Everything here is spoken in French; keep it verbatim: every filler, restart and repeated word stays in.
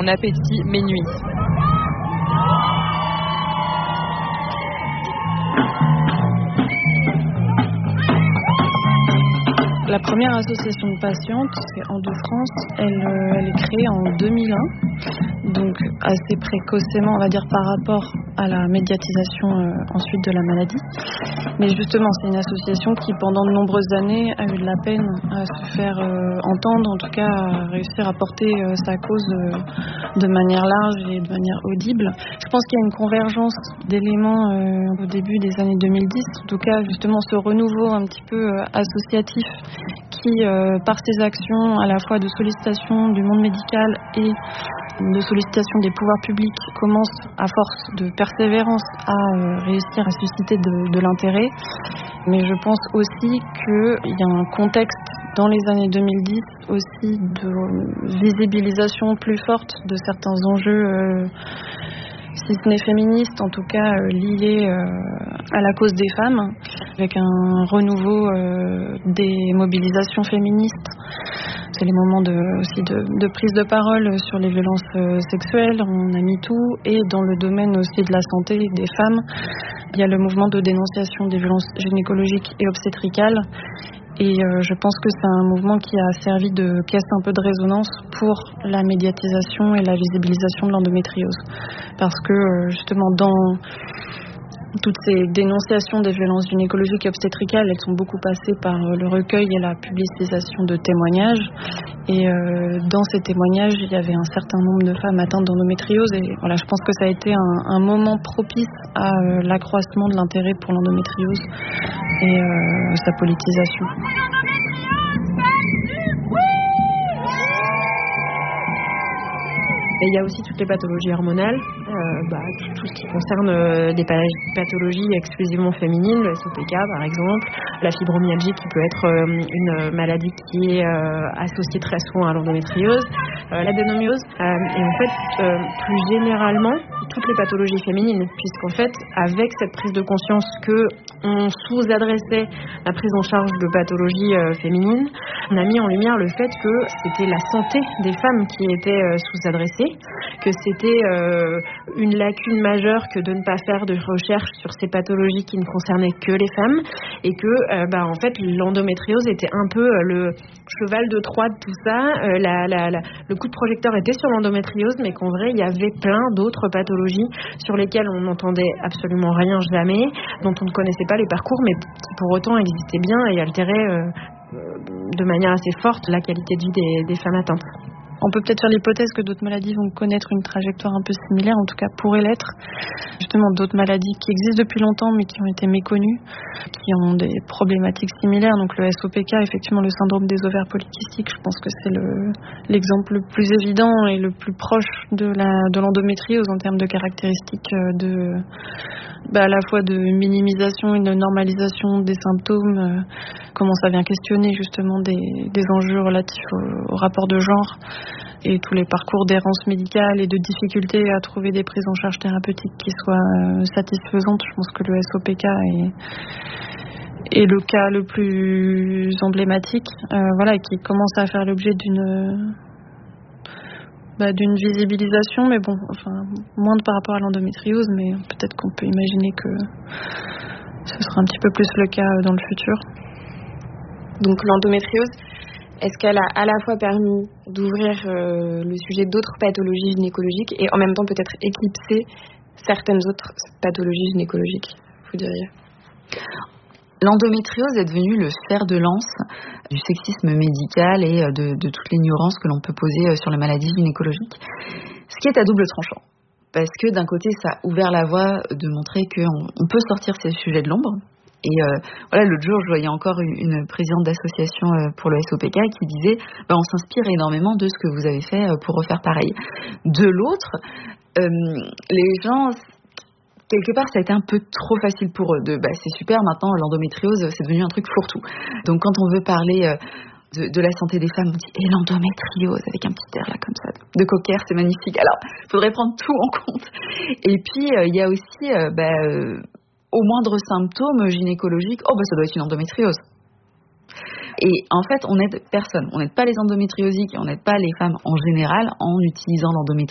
mon appétit mes nuits. La première association de patientes, c'est Endo-France, elle, euh, elle est créée en deux mille un, donc assez précocement, on va dire, par rapport à la médiatisation euh, ensuite de la maladie. Mais justement, c'est une association qui, pendant de nombreuses années, a eu de la peine à se faire euh, entendre, en tout cas à réussir à porter euh, sa cause euh, de manière large et de manière audible. Je pense qu'il y a une convergence d'éléments euh, au début des années deux mille dix, en tout cas justement ce renouveau un petit peu euh, associatif qui, euh, par ses actions à la fois de sollicitation du monde médical et de sollicitation des pouvoirs publics, commence à force de persévérance à euh, réussir à susciter de, de l'intérêt. Mais je pense aussi qu'il y a un contexte dans les années deux mille dix aussi de visibilisation plus forte de certains enjeux, euh, si ce n'est féministes, en tout cas euh, liés euh, à la cause des femmes, avec un renouveau euh, des mobilisations féministes. C'est les moments de, aussi de, de prise de parole sur les violences euh, sexuelles, on a mis tout, et dans le domaine aussi de la santé des femmes, il y a le mouvement de dénonciation des violences gynécologiques et obstétricales. Et euh, je pense que c'est un mouvement qui a servi de caisse un peu de résonance pour la médiatisation et la visibilisation de l'endométriose. Parce que euh, justement dans toutes ces dénonciations des violences gynécologiques et obstétricales, elles sont beaucoup passées par le recueil et la publicisation de témoignages. Et euh, dans ces témoignages, il y avait un certain nombre de femmes atteintes d'endométriose. Et voilà, je pense que ça a été un, un moment propice à euh, l'accroissement de l'intérêt pour l'endométriose et euh, sa politisation. Et il y a aussi toutes les pathologies hormonales, euh, bah, tout, tout ce qui concerne euh, des pathologies exclusivement féminines, le S O P K par exemple, la fibromyalgie qui peut être euh, une maladie qui est euh, associée très souvent à l'endométriose, euh, l'adénomiose, euh, et en fait euh, plus généralement toutes les pathologies féminines, puisqu'en fait avec cette prise de conscience que on sous-adressait la prise en charge de pathologies euh, féminines, on a mis en lumière le fait que c'était la santé des femmes qui était euh, sous-adressée, que c'était euh, une lacune majeure que de ne pas faire de recherche sur ces pathologies qui ne concernaient que les femmes, et que euh, bah, en fait l'endométriose était un peu euh, le cheval de Troie de tout ça. Euh, la, la, la, le coup de projecteur était sur l'endométriose, mais qu'en vrai il y avait plein d'autres pathologies sur lesquelles on n'entendait absolument rien jamais, dont on ne connaissait pas les parcours, mais qui pour autant existaient bien et altéraient euh, de manière assez forte la qualité de vie des, des femmes atteintes. On peut peut-être faire l'hypothèse que d'autres maladies vont connaître une trajectoire un peu similaire, en tout cas pourraient l'être. Justement, d'autres maladies qui existent depuis longtemps mais qui ont été méconnues, qui ont des problématiques similaires. Donc le S O P K, effectivement le syndrome des ovaires polykystiques, je pense que c'est le, l'exemple le plus évident et le plus proche de, la, de l'endométriose en termes de caractéristiques de, bah, à la fois de minimisation et de normalisation des symptômes, euh, comment ça vient questionner justement des, des enjeux relatifs au, au rapport de genre, et tous les parcours d'errance médicale et de difficulté à trouver des prises en charge thérapeutiques qui soient euh, satisfaisantes. Je pense que le S O P K est, est le cas le plus emblématique, euh, voilà, qui commence à faire l'objet d'une, bah, d'une visibilisation, mais bon, enfin, moins par rapport à l'endométriose, mais peut-être qu'on peut imaginer que ce sera un petit peu plus le cas dans le futur. Donc l'endométriose, est-ce qu'elle a à la fois permis d'ouvrir euh, le sujet d'autres pathologies gynécologiques et en même temps peut-être éclipser certaines autres pathologies gynécologiques, vous diriez ? L'endométriose est devenue le fer de lance du sexisme médical et de, de toute l'ignorance que l'on peut poser sur les maladies gynécologiques. Ce qui est à double tranchant. Parce que d'un côté, ça a ouvert la voie de montrer qu'on on peut sortir ces sujets de l'ombre. Et euh, voilà, l'autre jour, je voyais encore une, une présidente d'association euh, pour le S O P K qui disait bah, on s'inspire énormément de ce que vous avez fait euh, pour refaire pareil. De l'autre, euh, les gens, quelque part, ça a été un peu trop facile pour eux. De, bah, c'est super, maintenant, l'endométriose, c'est devenu un truc fourre-tout. Donc, quand on veut parler euh, de, de la santé des femmes, on dit et l'endométriose, avec un petit air là, comme ça, de cocker, c'est magnifique. Alors, il faudrait prendre tout en compte. Et puis, il euh, y a aussi... Euh, bah, euh, au moindre symptôme gynécologique, oh bah ça doit être une endométriose. Et en fait, on n'aide personne. On n'aide pas les endométriosiques, on n'aide pas les femmes en général en utilisant l'endométriose